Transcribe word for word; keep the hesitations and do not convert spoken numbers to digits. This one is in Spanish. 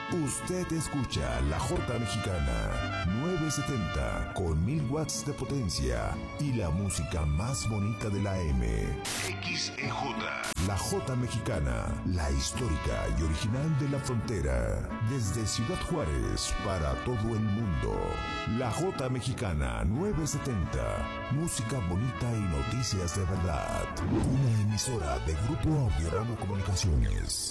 Usted escucha la Jota Mexicana nueve setenta con mil watts de potencia y la música más bonita de la M. X E J. La Jota Mexicana, la histórica y original de la frontera. Desde Ciudad Juárez para todo el mundo. La Jota Mexicana nueve setenta. Música bonita y noticias de verdad. Una emisora de Grupo Audiorama Comunicaciones.